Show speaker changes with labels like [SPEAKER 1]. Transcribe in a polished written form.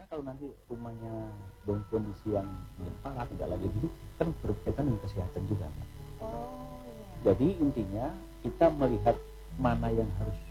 [SPEAKER 1] kalau nanti rumahnya dalam kondisi yang parah tidak lagi hidup, kan berkaitan dengan kesehatan juga.
[SPEAKER 2] Oh iya.
[SPEAKER 1] Jadi intinya kita melihat mana yang harus